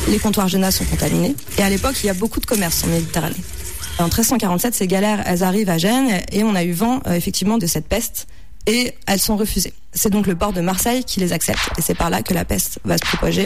les comptoirs Genas sont contaminés. Et à l'époque, il y a beaucoup de commerce en Méditerranée. En 1347, ces galères, elles arrivent à Gênes et on a eu vent effectivement de cette peste et elles sont refusées. C'est donc le port de Marseille qui les accepte et c'est par là que la peste va se propager